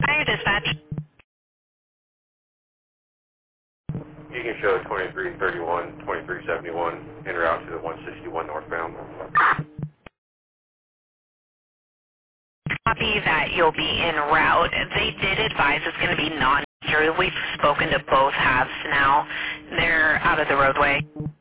Fire dispatch. You can show 2331, 2371 en route to the 161 northbound. Copy that you'll be en route. They did advise it's going to be non-through. We've spoken to both halves now. They're out of the roadway.